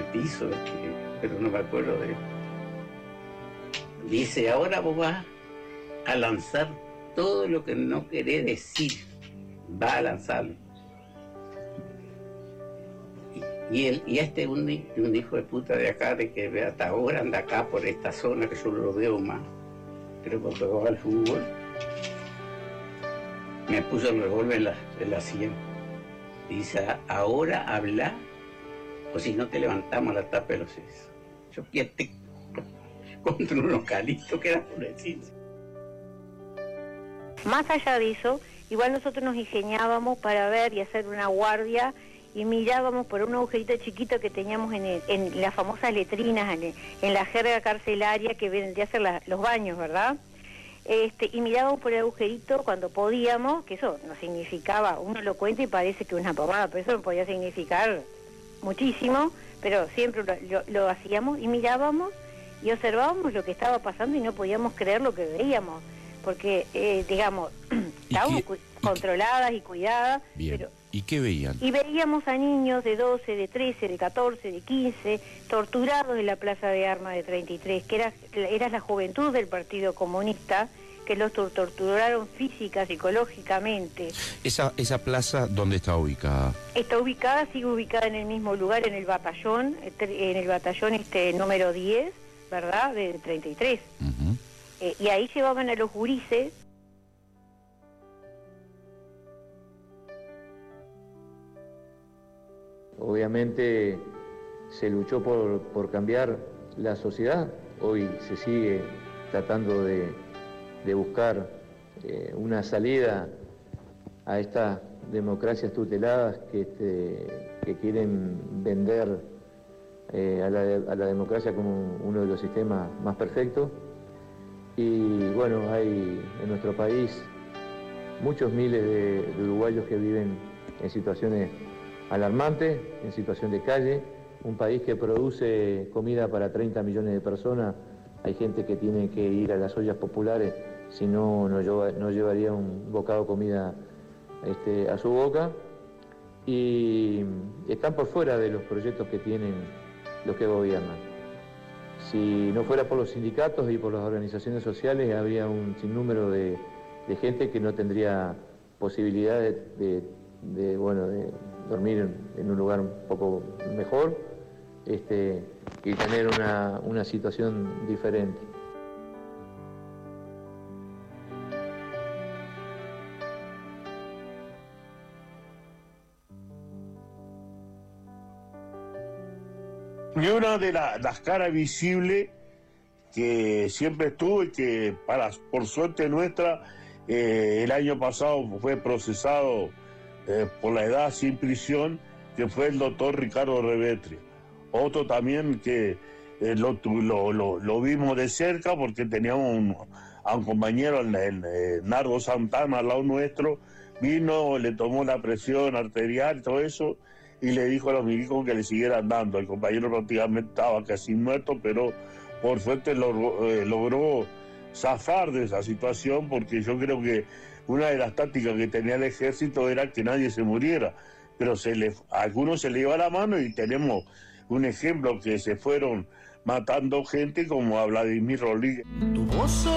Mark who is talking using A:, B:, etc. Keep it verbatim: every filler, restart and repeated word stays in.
A: petizo, este, pero no me acuerdo de él. Dice, ahora vos vas a lanzar todo lo que no querés decir, va a lanzarlo. Y, y, él, y este es un, un hijo de puta de acá, de que hasta ahora anda acá por esta zona, que yo no lo veo más, creo que jugaba al fútbol. Me puso el revólver en la, en la sien. Dice, ahora habla, o si no te levantamos la tapa de los sesos. Yo quiete contra unos calitos que eran por decir.
B: Más allá de eso, igual nosotros nos ingeniábamos para ver y hacer una guardia y mirábamos por un agujerito chiquito que teníamos en, el, en las famosas letrinas, en, el, en la jerga carcelaria que vendría a ser la, los baños, ¿verdad? Este, y mirábamos por el agujerito cuando podíamos, que eso no significaba, uno lo cuenta y parece que una pavada, pero eso no podía significar muchísimo, pero siempre lo, lo, lo hacíamos y mirábamos y observábamos lo que estaba pasando y no podíamos creer lo que veíamos, porque, eh, digamos, estábamos
C: qué,
B: controladas y, y cuidadas.
C: Bien.
B: Pero,
C: ¿y qué veían?
B: Y veíamos a niños de doce, de trece, de catorce, de quince, torturados en la Plaza de Armas de treinta y tres, que era, era la juventud del Partido Comunista, que los torturaron física, psicológicamente.
C: ¿Esa, esa plaza dónde está ubicada?
B: Está ubicada, sigue ubicada en el mismo lugar, en el batallón, en el batallón este número diez, ¿verdad?, de treinta y tres. Uh-huh. Eh, y ahí llevaban a los gurises.
D: Obviamente se luchó por, por cambiar la sociedad, hoy se sigue tratando de, de buscar eh, una salida a estas democracias tuteladas que, este, que quieren vender eh, a, la, a la democracia como uno de los sistemas más perfectos. Y bueno, hay en nuestro país muchos miles de, de uruguayos que viven en situaciones alarmantes, en situación de calle, un país que produce comida para treinta millones de personas, hay gente que tiene que ir a las ollas populares, si no, no, lleva, no llevaría un bocado de comida este, a su boca, y están por fuera de los proyectos que tienen los que gobiernan. Si no fuera por los sindicatos y por las organizaciones sociales, habría un sinnúmero de, de gente que no tendría posibilidad de, de, de, bueno, de dormir en un lugar un poco mejor este, y tener una, una situación diferente.
E: Y una de la, las caras visibles que siempre estuvo y que para por suerte nuestra eh, el año pasado fue procesado eh, por la edad sin prisión, que fue el doctor Ricardo Revetri. Otro también que eh, lo, lo, lo, lo vimos de cerca porque teníamos un, a un compañero, el, el, el Nardo Santana, al lado nuestro, vino, le tomó la presión arterial y todo eso, y le dijo a los milicos que le siguieran dando. El compañero prácticamente estaba casi muerto, pero por suerte logró, eh, logró zafar de esa situación, porque yo creo que una de las tácticas que tenía el ejército era que nadie se muriera, pero se le, a algunos se le iba la mano, y tenemos un ejemplo que se fueron matando gente como a Vladimir Rodríguez.
F: Tu voz